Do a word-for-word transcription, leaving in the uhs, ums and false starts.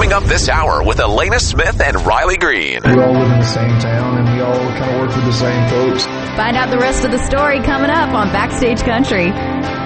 Coming up this hour with Elena Smith and Riley Green. We all live in the same town, and we all kind of work with the same folks. Find out the rest of the story coming up on Backstage Country.